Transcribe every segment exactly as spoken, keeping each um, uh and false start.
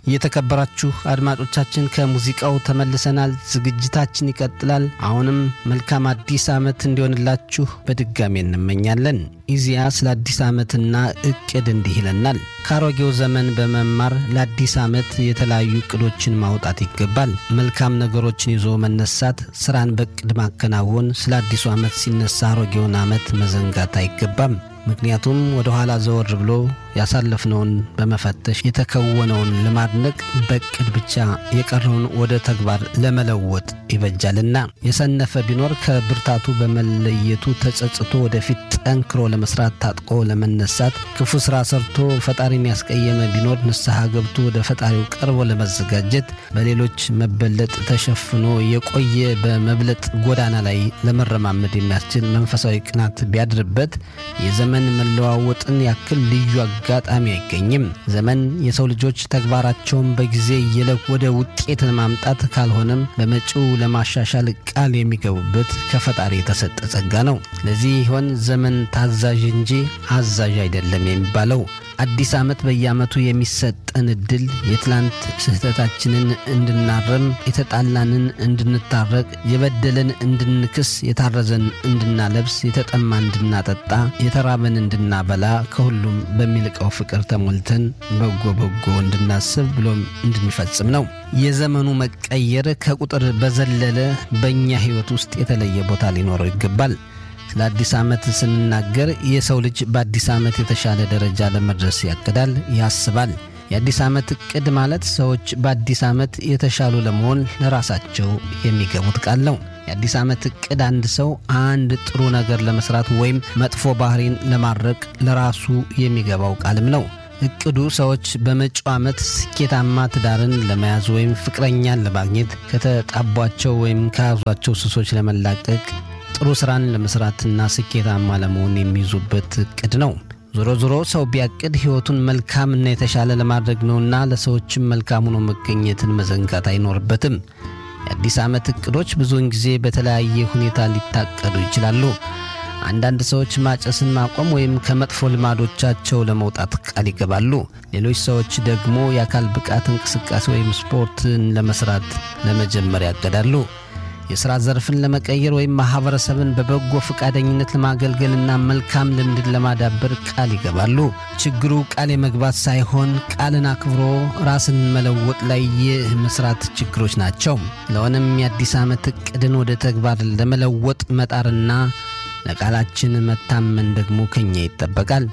የተከበራችሁ አድማጮቻችን ከሙዚቃው ተመልሰናል። ዝግጅታችን ይቀጥላል። አሁንም መልካም አዲስ ዓመት እንዲሆንላችሁ በድጋሚ እንመኛለን። ኢዚያ ስለ አዲስ ዓመትና እቅድ እንዲህ ይለናል። ካሮጌው ዘመን በመማር ለአዲስ ዓመት የተለያዩ እቅዶችን ማውጣት ይገባል። መልካም ነገሮችን ይዞ መነሳት፣ ስራን በእቅድ ማከናወን፣ ስለ አዲሱ ዓመት ሲነሳ አሮጌውን ዓመት መዘንጋት አይገባም። ምክንያቱም ወደ ኋላ ዘወር ብሎ ያሳለፍነውን በመፈተሽ የተከወነውን ለማድነቅ በእቅድ ብቻ የቀረውን ወደ ተግባር ለመለወጥ ይበጃልና የሰነፈ ቢኖር ከብርታቱ በመለየቱ ተጸጽቶ ወደፊት ጠንክሮ ለመስራት ታጥቆ ለመነሳት፣ ክፉ ስራ ሰርቶ ፈጣሪን ያስቀየመ ቢኖር ንስሐ ገብቶ ወደ ፈጣሪው ቀርቦ ለመዘጋጀት፣ በሌሎች መበለጥ ተሸፍኖ የቆየ በመብለጥ ጎዳና ላይ ለመረማመድ የሚያስችል መንፈሳዊ ቅናት ቢያድርበት የዘመን መለዋወጥን ያክል ልዩ አጋጣሚ አይገኝም። ዘመን የሰው ልጆች ተግባራቸውን በጊዜ እየለኩ ወደ ውጤት ለማምጣት ካልሆነም በመጪው ለማሻሻል ቃል የሚገቡበት ከፈጣሪ የተሰጠ ጸጋ ነው። ለዚህ ይሆን ዘመን ታዛዥ እንጂ አዛዥ አይደለም የሚባለው። አዲስ ዓመት በየዓመቱ የሚሰጠን እድል የትላንት ስህተታችንን እንድናረም፣ የተጣላንን እንድንታረቅ፣ የበደለን እንድንክስ፣ የታረዘን እንድናለብስ፣ የተጠማ እንድናጠጣ፣ የተራበን እንድናበላ፣ ከሁሉም በሚልቀው ፍቅር ተሞልተን በጎ በጎ እንድናስብ ብሎም እንድንፈጽም ነው። የዘመኑ መቀየር ከቁጥር በዘለለ በእኛ ሕይወት ውስጥ የተለየ ቦታ ሊኖረው ይገባል። ለአዲስ ዓመት ስንናገር የሰው ልጅ በአዲስ ዓመት የተሻለ ደረጃ ለመድረስ ያቅዳል፣ ያስባል። የአዲስ ዓመት እቅድ ማለት ሰዎች በአዲስ ዓመት የተሻሉ ለመሆን ለራሳቸው የሚገቡት ቃል ነው። የአዲስ ዓመት እቅድ አንድ ሰው አንድ ጥሩ ነገር ለመስራት ወይም መጥፎ ባህሪን ለማድረቅ ለራሱ የሚገባው ቃልም ነው። እቅዱ ሰዎች በመጪው ዓመት ስኬታማ ትዳርን ለመያዝ ወይም ፍቅረኛን ለማግኘት፣ ከተጣቧቸው ወይም ከያዟቸው ሱሶች ለመላቀቅ፣ ጥሩ ስራን ለመስራትና ስኬታማ ለመሆን የሚይዙበት እቅድ ነው። ዞሮ ዞሮ ሰው ቢያቅድ ሕይወቱን መልካምና የተሻለ ለማድረግ ነውና ለሰዎችም መልካም ሆኖ መገኘትን መዘንጋት አይኖርበትም። የአዲስ ዓመት እቅዶች ብዙውን ጊዜ በተለያየ ሁኔታ ሊታቀዱ ይችላሉ። አንዳንድ ሰዎች ማጨስን ማቆም ወይም ከመጥፎ ልማዶቻቸው ለመውጣት ቃል ይገባሉ። ሌሎች ሰዎች ደግሞ የአካል ብቃት እንቅስቃሴ ወይም ስፖርትን ለመስራት ለመጀመር ያቅዳሉ። የሥራ ዘርፍን ለመቀየር ወይም ማህበረሰብን በበጎ ፈቃደኝነት ለማገልገልና መልካም ልምድን ለማዳበር ቃል ይገባሉ። ችግሩ ቃል የመግባት ሳይሆን ቃልን አክብሮ ራስን መለወጥ ላይ የመስራት ችግሮች ናቸው። ለሆነም የአዲስ ዓመት እቅድን ወደ ተግባር ለመለወጥ መጣርና ለቃላችን መታመን ደግሞ ከኛ ይጠበቃል።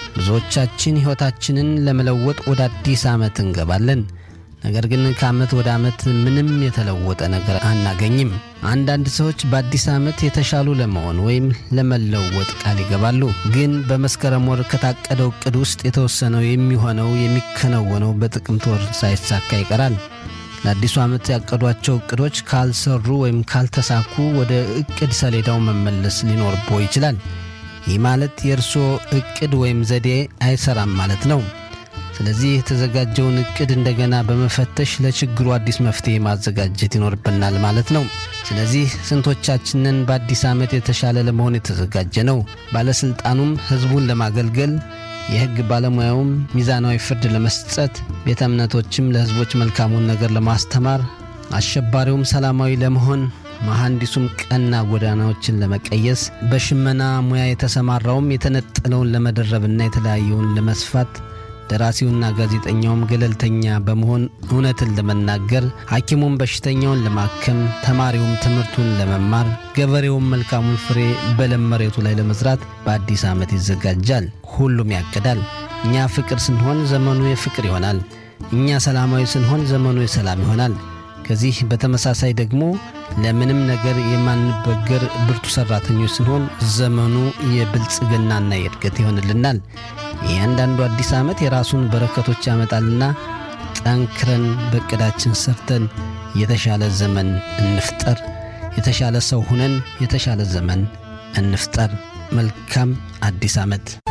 ብዙዎቻችን ሕይወታችንን ለመለወጥ ወደ አዲስ ዓመት እንገባለን። ነገር ግን ከዓመት ወደ ዓመት ምንም የተለወጠ ነገር አናገኝም። አንዳንድ ሰዎች በአዲስ ዓመት የተሻሉ ለመሆን ወይም ለመለወጥ ቃል ይገባሉ። ግን በመስከረም ወር ከታቀደው እቅድ ውስጥ የተወሰነው የሚሆነው የሚከናወነው በጥቅምት ወር ሳይሳካ ይቀራል። ለአዲሱ ዓመት ያቀዷቸው እቅዶች ካልሰሩ ወይም ካልተሳኩ ወደ እቅድ ሰሌዳው መመለስ ሊኖርብዎ ይችላል። ይህ ማለት የእርስዎ እቅድ ወይም ዘዴ አይሰራም ማለት ነው። ስለዚህ የተዘጋጀውን እቅድ እንደገና በመፈተሽ ለችግሩ አዲስ መፍትሄ ማዘጋጀት ይኖርብናል ማለት ነው። ስለዚህ ስንቶቻችንን በአዲስ ዓመት የተሻለ ለመሆን የተዘጋጀ ነው? ባለስልጣኑም ህዝቡን ለማገልገል፣ የህግ ባለሙያውም ሚዛናዊ ፍርድ ለመስጠት፣ ቤተ እምነቶችም ለህዝቦች መልካሙን ነገር ለማስተማር፣ አሸባሪውም ሰላማዊ ለመሆን፣ መሐንዲሱም ቀና ጎዳናዎችን ለመቀየስ፣ በሽመና ሙያ የተሰማራውም የተነጠለውን ለመደረብና የተለያየውን ለመስፋት፣ ደራሲውና ጋዜጠኛውም ገለልተኛ በመሆን እውነትን ለመናገር፣ ሐኪሙም በሽተኛውን ለማከም፣ ተማሪውም ትምህርቱን ለመማር፣ ገበሬውም መልካሙን ፍሬ በለም መሬቱ ላይ ለመዝራት በአዲስ ዓመት ይዘጋጃል። ሁሉም ያቅዳል። እኛ ፍቅር ስንሆን ዘመኑ የፍቅር ይሆናል። እኛ ሰላማዊ ስንሆን ዘመኑ የሰላም ይሆናል። ከዚህ በተመሳሳይ ደግሞ ለምንም ነገር የማንበገር ብርቱ ሰራተኞች ስንሆን ዘመኑ የብልጽግናና የእድገት ይሆንልናል። እያንዳንዱ አዲስ ዓመት የራሱን በረከቶች ያመጣልና ጠንክረን በእቅዳችን ሰርተን የተሻለ ዘመን እንፍጠር። የተሻለ ሰው ሆነን የተሻለ ዘመን እንፍጠር። መልካም አዲስ ዓመት።